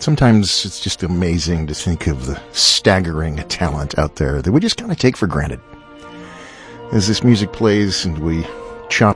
sometimes it's just amazing to think of the staggering talent out there that we just kind of take for granted. As this music plays and we